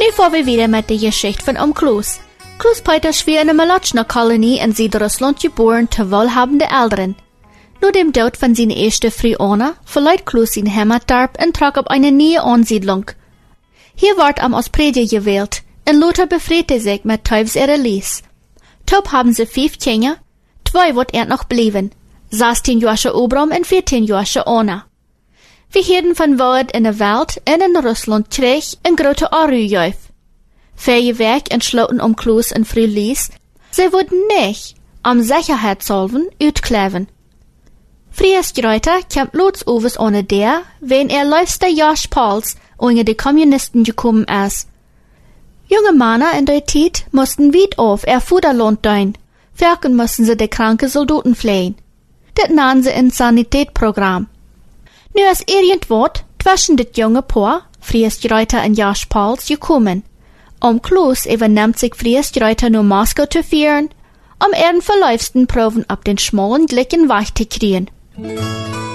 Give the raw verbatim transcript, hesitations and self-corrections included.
Nu fahren wir wieder mit der Geschichte von Oom Kloos. Kloos Peter ist wie in einer Malotschner-Kolonie in Südrussland geboren zu wohlhabenden Eltern. Nach dem Tod von seiner ersten Frau verließ Kloos sein Heimatdorf und trug auf eine neue Ansiedlung. Hier wird er als Prediger gewählt, und Luther befreite sich mit Teufels ihrer Lies. Top haben sie fünf Kinder, zwei wird er noch bleiben, sechzehn Jahre Obram und vierzehn Jahre Anna. Wir hören von Wort in der Welt und in Russland krieg ein großer Arüjäuf. Vier Weg entschlossen um Kloos und Frau Lies, sie würden nicht am Sicherheitssalven utkleven. Friest Reuter kämpft Lotsoves ohne der, wenn er letzter Jahr Pauls unter die Kommunisten gekommen ist. Junge Männer in der Zeit mussten weit auf ihr Futterland tun, verken mussten sie die kranken Soldaten pflegen. Das nahmen sie ein Sanitätsprogramm. Nu ist irgendwas zwischen das junge Paar, Friest Reuter und Jasch Pauls, gekommen. Um Kloos übernimmt sich Friest Reuter nur Moskau zu führen, um ihren verläufsten Proben ab den schmalen Glicken weich zu kriegen.